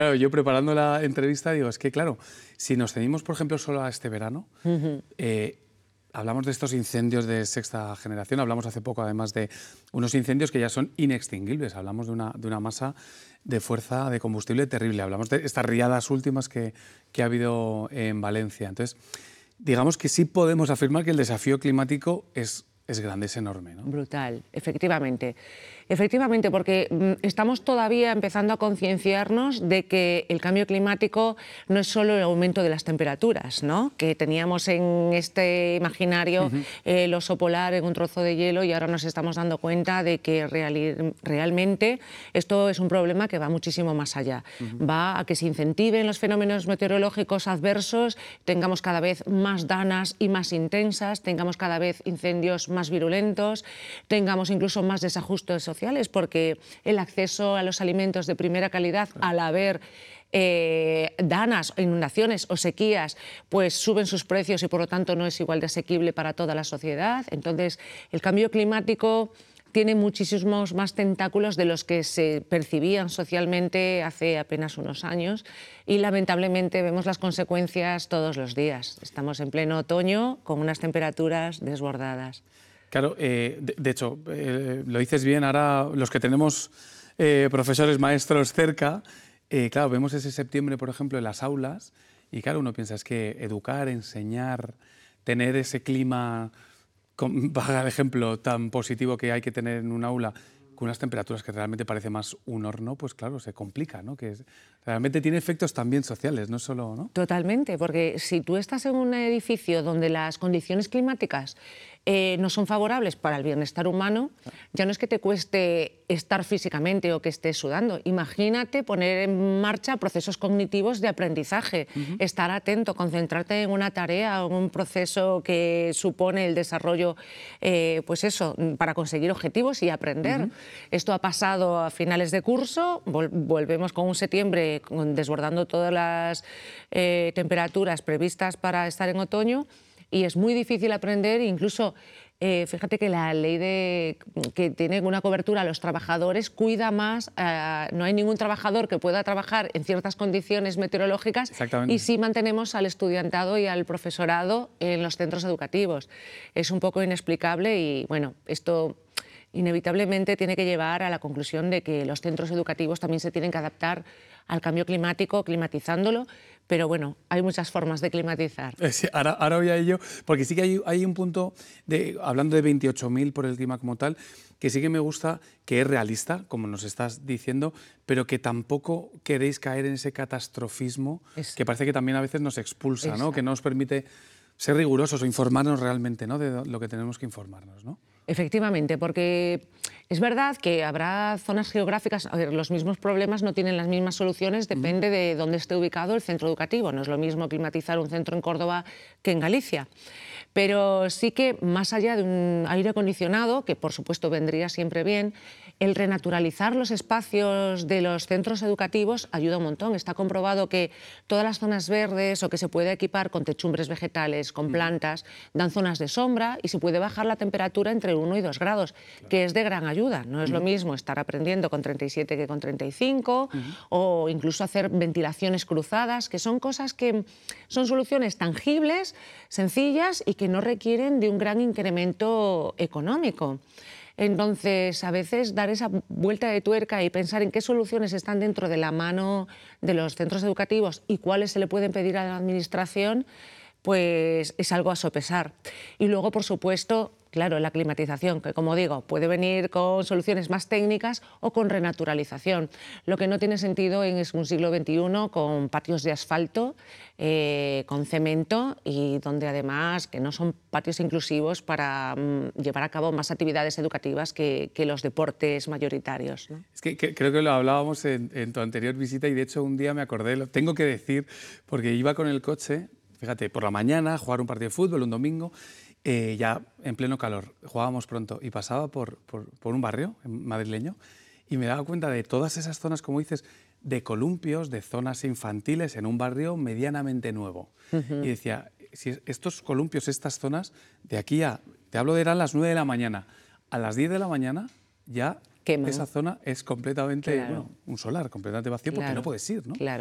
Claro, yo preparando la entrevista digo, es que claro, si nos ceñimos, por ejemplo, solo a este verano, hablamos de estos incendios de sexta generación, hablamos hace poco además de unos incendios que ya son inextinguibles, hablamos de una masa de fuerza de combustible terrible, hablamos de estas riadas últimas que ha habido en Valencia. Entonces, digamos que sí podemos afirmar que el desafío climático es grande, es enorme, ¿no? Brutal, efectivamente. Efectivamente, porque estamos todavía empezando a concienciarnos de que el cambio climático no es solo el aumento de las temperaturas, ¿no? Que teníamos en este imaginario el oso polar en un trozo de hielo y ahora nos estamos dando cuenta de que realmente esto es un problema que va muchísimo más allá. Va a que se incentiven los fenómenos meteorológicos adversos, tengamos cada vez más danas y más intensas, tengamos cada vez incendios más virulentos, tengamos incluso más desajustes sociales, porque el acceso a los alimentos de primera calidad, al haber danas, inundaciones o sequías, pues suben sus precios y por lo tanto no es igual de asequible para toda la sociedad. Entonces, el cambio climático tiene muchísimos más tentáculos de los que se percibían socialmente hace apenas unos años y lamentablemente vemos las consecuencias todos los días. Estamos en pleno otoño con unas temperaturas desbordadas. Claro, de hecho, lo dices bien, ahora los que tenemos profesores, maestros cerca, claro, vemos ese septiembre, por ejemplo, en las aulas y claro, uno piensa, es que educar, enseñar, tener ese clima, valga el ejemplo, tan positivo que hay que tener en un aula, con unas temperaturas que realmente parece más un horno, pues claro, se complica, ¿no? Realmente tiene efectos también sociales, no solo, ¿no? Totalmente, porque si tú estás en un edificio donde las condiciones climáticas no son favorables para el bienestar humano, ya no es que te cueste estar físicamente o que estés sudando. Imagínate poner en marcha procesos cognitivos de aprendizaje, estar atento, concentrarte en una tarea o en un proceso que supone el desarrollo, pues eso, para conseguir objetivos y aprender. Esto ha pasado a finales de curso, volvemos con un septiembre desbordando todas las temperaturas previstas para estar en otoño y es muy difícil aprender, incluso fíjate que la ley que tiene una cobertura a los trabajadores cuida más, no hay ningún trabajador que pueda trabajar en ciertas condiciones meteorológicas y sí mantenemos al estudiantado y al profesorado en los centros educativos. Es un poco inexplicable y bueno, esto inevitablemente tiene que llevar a la conclusión de que los centros educativos también se tienen que adaptar al cambio climático, climatizándolo, pero bueno, hay muchas formas de climatizar. Sí, ahora voy a ello, porque sí que hay un punto, hablando de 28.000 por el clima como tal, que sí que me gusta, que es realista, como nos estás diciendo, pero que tampoco queréis caer en ese catastrofismo que parece que también a veces nos expulsa, ¿no? Que no nos permite ser rigurosos o informarnos realmente, ¿no? De lo que tenemos que informarnos, ¿no? Efectivamente, porque es verdad que habrá zonas geográficas, a ver, los mismos problemas no tienen las mismas soluciones, depende de dónde esté ubicado el centro educativo. No es lo mismo climatizar un centro en Córdoba que en Galicia. Pero sí que más allá de un aire acondicionado, que por supuesto vendría siempre bien, el renaturalizar los espacios de los centros educativos ayuda un montón. Está comprobado que todas las zonas verdes o que se puede equipar con techumbres vegetales, con plantas, dan zonas de sombra y se puede bajar la temperatura entre 1 y 2 grados, que es de gran ayuda. No es lo mismo estar aprendiendo con 37 que con 35 o incluso hacer ventilaciones cruzadas, que son cosas que son soluciones tangibles, sencillas y que no requieren de un gran incremento económico. Entonces, a veces dar esa vuelta de tuerca y pensar en qué soluciones están dentro de la mano de los centros educativos y cuáles se le pueden pedir a la administración, pues es algo a sopesar. Y luego, por supuesto, claro, la climatización, que como digo, puede venir con soluciones más técnicas o con renaturalización. Lo que no tiene sentido es un siglo XXI con patios de asfalto, con cemento y donde además que no son patios inclusivos para llevar a cabo más actividades educativas que los deportes mayoritarios, ¿no? Es que creo que lo hablábamos en tu anterior visita y de hecho un día me acordé, lo tengo que decir, porque iba con el coche, fíjate, por la mañana, jugar un partido de fútbol, un domingo, ya en pleno calor, jugábamos pronto y pasaba por un barrio madrileño y me daba cuenta de todas esas zonas, como dices, de columpios, de zonas infantiles en un barrio medianamente nuevo. Y decía, si estos columpios, estas zonas, de aquí a, te hablo de eran las 9 de la mañana, a las 10 de la mañana ya Queman. esa zona es completamente, Claro. bueno, un solar completamente vacío porque Claro, no puedes ir, ¿no? claro.